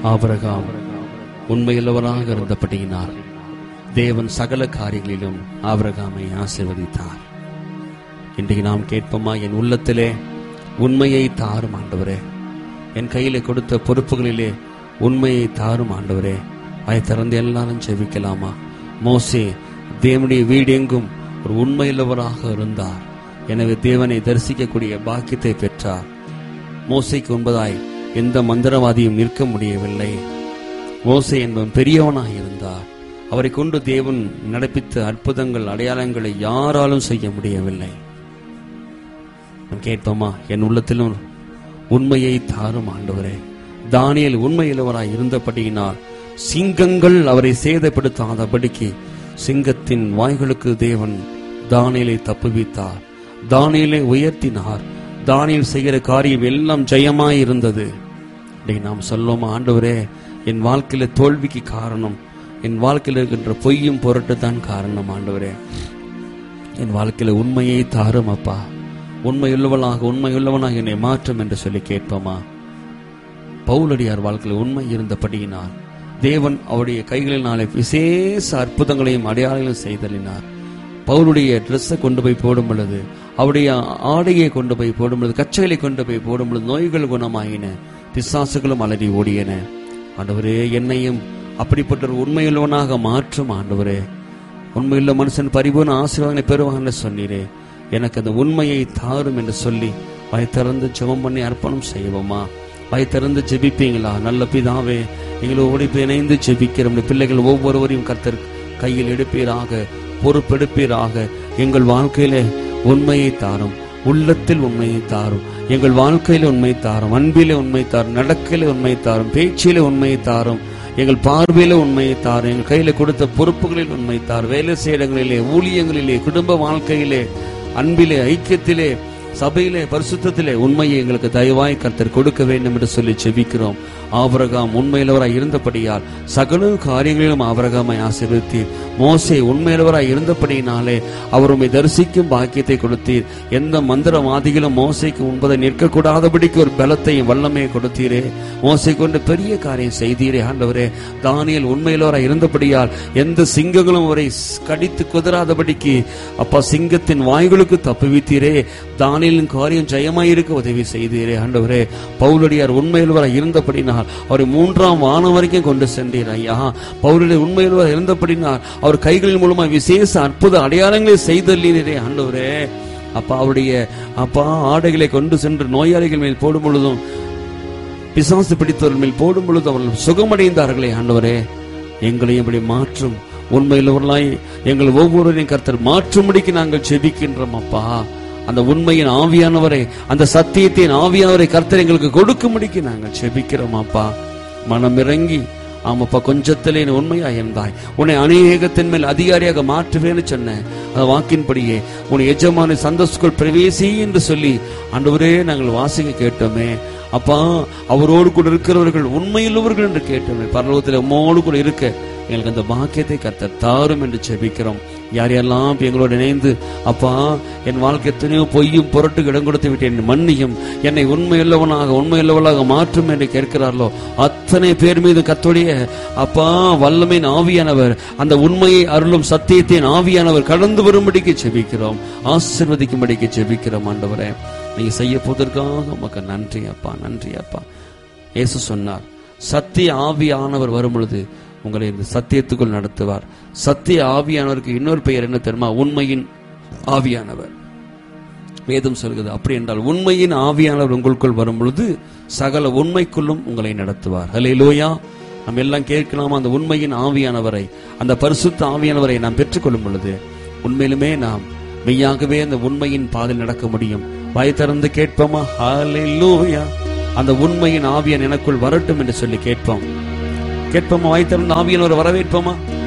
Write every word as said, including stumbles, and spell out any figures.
Abraham உண்மையுள்ளவராக இருந்தபடியினார் தேவன் சகல காரியங்களிலும் ஆபிரகாமை ஆசீர்வதித்தார். இன்றைக்கு நாம் கேட்போமா, என் உள்ளத்திலே உண்மையை தாரும் ஆண்டவரே, என் கையிலே கொடுத்த பொறுப்புகளிலே உண்மையை தாரும் ஆண்டவரே. அதை திறந்து எல்லாரும் ஜெபிக்கலாமா? மோசே தேவனுடைய வீடு எங்கும் ஒரு உண்மையுள்ளவராக இருந்தார். எனவே தேவனை தரிசிக்கக்கூடிய பாக்கியத்தை பெற்றார். மோசைக்கு முன்பதாய் எந்த மந்திரவாதியும் நிற்க முடியவில்லை. மோசே என்பவன் பெரியவனாக இருந்தார். அவரை கொண்டு தேவன் நடப்பித்த அற்புதங்கள், அடையாளங்களை யாராலும் செய்ய முடியவில்லை. கேட்போமா, என் உள்ளத்திலும் உண்மையை தாரும் ஆண்டவரே. தானியேல் உண்மையுள்ளவராய் இருந்தபடியினால் சிங்கங்கள் அவரை சேதப்படுத்தாதபடிக்கு சிங்கத்தின் வாய்களுக்கு தேவன் தானியேலை தப்புவித்தார். தானியேலை உயர்த்தினார். தானியேல் செய்கிற காரியம் எல்லாம் ஜெயமாய் இருந்தது. நாம் சொல்லுவோமா, ஆண்டவரே என் வாழ்க்கையில தோல்விக்கு காரணம் என் வாழ்க்கையில் இருக்கின்ற பொய்யும் பொருட்டு தான் காரணம். ஆண்டவரே என் வாழ்க்கையில உண்மையை தாரும் அப்பா. உண்மையுள்ளவளாக உண்மையுள்ளவனாக என்னை மாற்றும் என்று சொல்லி கேட்போமா? பவுலடியார் வாழ்க்கையில் உண்மை இருந்தபடியினார் தேவன் அவருடைய கைகளினாலே விசேஷ அற்புதங்களையும் அடையாளங்களையும் செய்தலினார். பவுலுடைய ட்ரெஸ்ஸை கொண்டு போய் போடும் பொழுது, அவருடைய ஆடையை கொண்டு போய் போடும் பொழுது, கச்சைகளை கொண்டு போய் போடும் பொழுது நோய்கள் குணமாயின, பிசாசுகளும் அலறி ஓடியன. ஆண்டவரே என்னையும் அப்படிப்பட்ட ஒரு உண்மையுள்ளவனாக மாற்றும் ஆண்டவரே. உண்மையுள்ள மனுஷன் பரிபூர்ண ஆசீர்வாதங்களை பெறுவான்னு சொன்னீரே, எனக்கு அந்த உண்மையை தாரும் என்று சொல்லி வயத்திறந்து ஜெபம் பண்ணி அர்ப்பணம் செய்வோமா? வயத்திறந்து ஜெபிப்பீங்களா? நல்ல பிதாவே, எங்களோடு இணைந்து ஜெபிக்கிற பிள்ளைகள் ஒவ்வொருவரையும் கர்த்தர் கையில் எடுப்பீராக, பொறுப்பெடுப்பீராக. எங்கள் வாழ்க்கையிலே உண்மையை தாரும், உள்ளத்தில் உண்மையை தாரும், எங்கள் வாழ்க்கையில உண்மை தாரும், அன்பிலே உண்மை தாரும், நடக்கையில உண்மை தாரும், பேச்சிலே உண்மையை தாரும், எங்கள் பார்வையில உண்மையை தாரும், எங்கள் கையில கொடுத்த பொறுப்புகளில் உண்மை தாரும், வேலை செய்யங்களிலே, ஊழியங்களிலே, குடும்ப வாழ்க்கையிலே, அன்பிலே, ஐக்கியத்திலே, சபையிலே, பரிசுத்தத்திலே உண்மையை எங்களுக்கு தயவாய் கர்த்தர் கொடுக்க வேண்டும் என்று சொல்லி ஜெபிக்கிறோம். ஆபிரகாம் உண்மையுள்ளவராய் இருந்தபடியால் சகல காரியங்களிலும் ஆபிரகாமை ஆசீர்வதித்தீர். மோசே உண்மையுள்ளவராய் இருந்தபடியினாலே அவர் உம்மை தரிசிக்கும் பாக்கியத்தை கொடுத்தீர். எந்த மந்திரவாதிகளும் மோசைக்கு முன்பதை நிற்கக்கூடாதபடிக்கு ஒரு பலத்தையும் வல்லமையை கொடுத்தீரே. மோசை கொண்டு பெரிய காரியம் செய்தீரே ஆண்டவரே. தானியேல் உண்மையுள்ளவராய் இருந்தபடியால் எந்த சிங்கங்களும் அவரை கடித்து குதறாதபடிக்கு அப்பா சிங்கத்தின் வாய்களுக்கு தப்புவித்தீரே. தானியேலின் காரியம் ஜெயமாயிருக்க உதவி செய்தீரே ஆண்டவரே. பவுலடியார் உண்மையுள்ளவராய் இருந்தபடினால் அவரை மூன்றாம் வானம் வரைக்கும் கொண்டு சென்றீர் ஐயா. பவுலுடைய உண்மையுள்ளவர் இருந்தபடினால் அவர் கைகளின் மூலமா விசேஷ அற்புத அடையாளங்களை செய்தீரே ஆண்டவரே. அப்பா அவருடைய அப்பா ஆடைகளை கொண்டு சென்று நோயாளிகள் மேல் போடும் பொழுதும், பிசாசு பிடித்தவர்கள் மேல் போடும் பொழுது அவர்கள் சுகமடைந்தார்களே ஆண்டவரே. எங்களையும் இப்படி மாற்றும் உண்மையுள்ளவர்களாய் எங்கள் ஒவ்வொருவரையும் கர்த்தர் மாற்றும்படிக்கு நாங்கள் ஜெபிக்கின்றோம் அப்பா. அந்த உண்மையின் ஆவியானவரை, அந்த சத்தியத்தின் ஆவியானவரை கர்த்தர் எங்களுக்கு கொடுக்கும்படிக்கு நாங்கள் ஜெபிக்கிறோம் அப்பா. மனம் இறங்கி ஆமாப்பா, கொஞ்சத்திலே உண்மையா இருந்தாய், உன்னை அநேகத்தின் மேல் அதிகாரியாக மாற்றுவேன்னு சொன்ன அந்த வாக்கின்படியே உன்னை எஜமான சந்தோஷக்குள் பிரவேசி என்று சொல்லி ஆண்டவரே நாங்கள் வாசிக்க கேட்டோமே அப்பா. அவரோடு கூட இருக்கிறவர்கள் உண்மையுள்ளவர்கள் என்று கேட்டோமே. பரலோகத்தில் உம்மோடு கூட இருக்க எங்களுக்கு அந்த பாக்கியத்தை கர்த்தர் தாரும் என்று ஜெபிக்கிறோம். யார் யாரெல்லாம் எங்களோடு இணைந்து அப்பா என் வாழ்க்கை எத்தனையோ பொய்யும் பொருட்டுக்கு இடம் கொடுத்து விட்டேன், மன்னியும், என்னை உண்மையுள்ளவனாக உண்மையுள்ளவளாக மாற்றும் என்று கேட்கிறார்களோ அத்தனை பேர் மீது கர்த்தருடைய அப்பா வல்லமையின் ஆவியானவர், அந்த உண்மையை அருளும் சத்தியத்தின் ஆவியானவர் கடந்து வரும்படிக்கு ஜெபிக்கிறோம், ஆசீர்வதிக்கும்படிக்கு ஜெபிக்கிறோம். ஆண்டவரே நீங்க செய்ய போவதற்காக உமக்கு நன்றி அப்பா, நன்றி அப்பா. இயேசு சொன்னார், சத்திய ஆவியானவர் வரும் பொழுது உங்களை இந்த சத்தியத்துக்குள் நடத்துவார். சத்திய ஆவியானவருக்கு இன்னொரு பெயர் என்ன தெரியுமா? உண்மையின் ஆவியானவர். வேதம் சொல்கிறது அப்படி என்றால் உண்மையின் ஆவியானவர் உங்களுக்குள் வரும் பொழுது சகல உண்மைக்குள்ளும் உங்களை நடத்துவார். ஹல்லேலூயா. நம்ம எல்லாம் கேட்கலாமா? அந்த உண்மையின் ஆவியானவரை, அந்த பரிசுத்த ஆவியானவரை நாம் பெற்றுக்கொள்ளும் பொழுது உண்மையிலுமே நாம் மெய்யாகவே அந்த உண்மையின் பாதையில் நடக்க முடியும். வாய் திறந்து கேட்போமா? ஹல்லேலூயா. அந்த உண்மையின் ஆவியான் எனக்குள் வரட்டும் என்று சொல்லி கேட்போம். கேட்போமா? வாய் திறந்து ஆவியானவரை வரவேற்போமா?